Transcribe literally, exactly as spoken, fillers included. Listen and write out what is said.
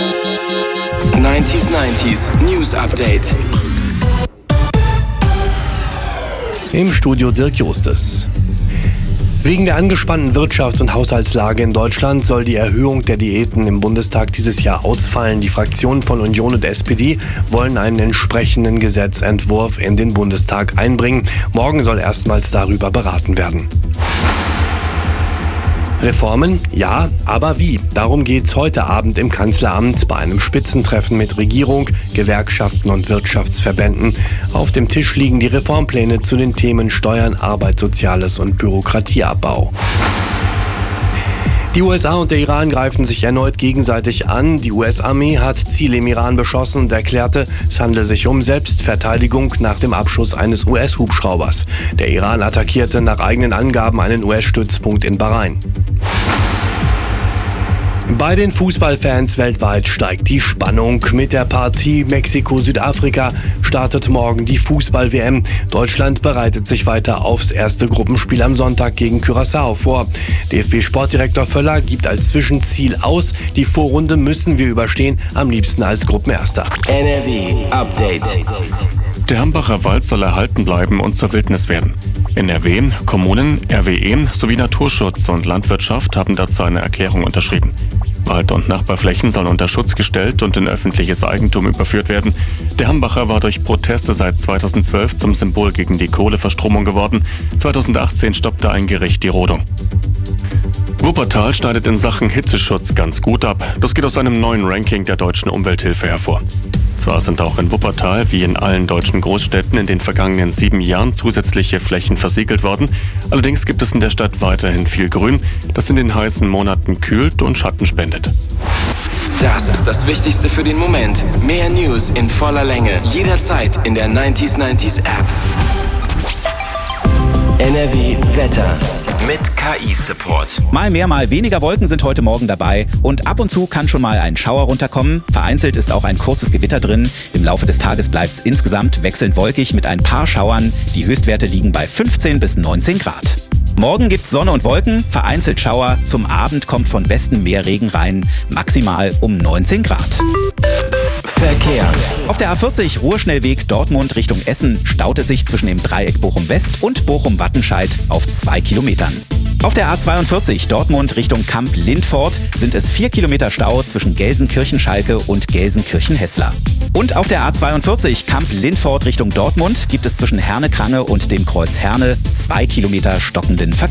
neunzig neunzig News Update. Im Studio Dirk Justus. Wegen der angespannten Wirtschafts- und Haushaltslage in Deutschland soll die Erhöhung der Diäten im Bundestag dieses Jahr ausfallen. Die Fraktionen von Union und S P D wollen einen entsprechenden Gesetzentwurf in den Bundestag einbringen. Morgen soll erstmals darüber beraten werden. Reformen? Ja, aber wie? Darum geht's heute Abend im Kanzleramt bei einem Spitzentreffen mit Regierung, Gewerkschaften und Wirtschaftsverbänden. Auf dem Tisch liegen die Reformpläne zu den Themen Steuern, Arbeit, Soziales und Bürokratieabbau. Die U S A und der Iran greifen sich erneut gegenseitig an. Die U S-Armee hat Ziele im Iran beschossen und erklärte, es handle sich um Selbstverteidigung nach dem Abschuss eines U S-Hubschraubers. Der Iran attackierte nach eigenen Angaben einen U S-Stützpunkt in Bahrain. Bei den Fußballfans weltweit steigt die Spannung. Mit der Partie Mexiko-Südafrika startet morgen die Fußball-W M. Deutschland bereitet sich weiter aufs erste Gruppenspiel am Sonntag gegen Curaçao vor. D F B-Sportdirektor Völler gibt als Zwischenziel aus, die Vorrunde müssen wir überstehen, am liebsten als Gruppenerster. N R W Update. Der Hambacher Wald soll erhalten bleiben und zur Wildnis werden. N R W, Kommunen, R W E sowie Naturschutz und Landwirtschaft haben dazu eine Erklärung unterschrieben. Wald- und Nachbarflächen sollen unter Schutz gestellt und in öffentliches Eigentum überführt werden. Der Hambacher war durch Proteste seit zweitausendzwölf zum Symbol gegen die Kohleverstromung geworden. zweitausendachtzehn stoppte ein Gericht die Rodung. Wuppertal schneidet in Sachen Hitzeschutz ganz gut ab. Das geht aus einem neuen Ranking der Deutschen Umwelthilfe hervor. Zwar sind auch in Wuppertal, wie in allen deutschen Großstädten, in den vergangenen sieben Jahren zusätzliche Flächen versiegelt worden. Allerdings gibt es in der Stadt weiterhin viel Grün, das in den heißen Monaten kühlt und Schatten spendet. Das ist das Wichtigste für den Moment. Mehr News in voller Länge. Jederzeit in der neunzig neunzig App. N R W Wetter. Mit K I-Support. Mal mehr, mal weniger Wolken sind heute Morgen dabei und ab und zu kann schon mal ein Schauer runterkommen. Vereinzelt ist auch ein kurzes Gewitter drin. Im Laufe des Tages bleibt es insgesamt wechselnd wolkig mit ein paar Schauern. Die Höchstwerte liegen bei fünfzehn bis neunzehn Grad. Morgen gibt's Sonne und Wolken, vereinzelt Schauer. Zum Abend kommt von Westen mehr Regen rein, maximal um neunzehn Grad. Verkehr. Auf der A vierzig Ruhrschnellweg Dortmund Richtung Essen staut es sich zwischen dem Dreieck Bochum-West und Bochum-Wattenscheid auf zwei Kilometern. Auf der A zweiundvierzig Dortmund Richtung Kamp-Lindfort sind es vier Kilometer Stau zwischen Gelsenkirchen-Schalke und Gelsenkirchen-Hessler. Und auf der A zweiundvierzig Kamp-Lindfort Richtung Dortmund gibt es zwischen Herne-Krange und dem Kreuz Herne zwei Kilometer stockenden Verkehr.